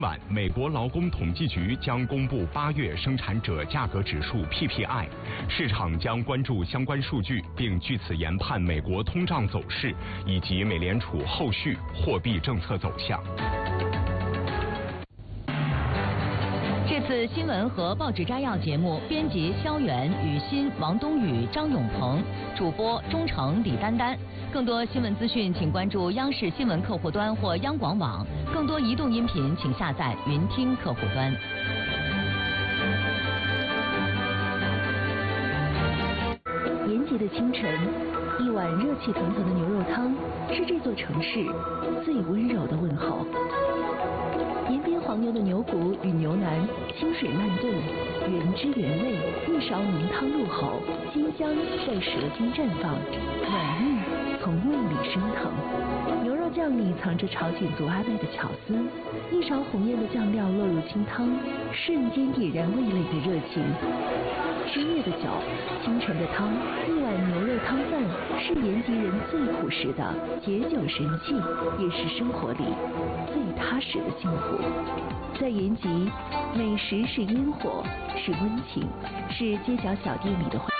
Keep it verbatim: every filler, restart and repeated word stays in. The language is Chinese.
晚，美国劳工统计局将公布八月生产者价格指数 P P I， 市场将关注相关数据，并据此研判美国通胀走势以及美联储后续货币政策走向。 这次新闻和报纸摘要节目，编辑肖远、雨欣、王冬雨、张永鹏，主播钟诚、李丹丹。更多新闻资讯，请关注央视新闻客户端或央广网。更多移动音频，请下载云听客户端。 炎急的清晨，一碗热气腾腾的牛肉汤是这座城市最温柔的问候。延边黄牛的牛骨与牛腩，清水慢炖，原汁原味，一勺浓汤入口，鲜香在舌尖绽放，暖意从胃里升腾。牛肉酱里藏着朝鲜族阿拜的巧思，一勺红艳的酱料落入清汤，瞬间点燃味蕾的热情。深夜的酒，清晨的汤，一碗牛肉汤饭是延吉人最朴实的解酒神器，也是生活里最踏实的幸福。在延吉，美食是烟火，是温情，是街角小店里的回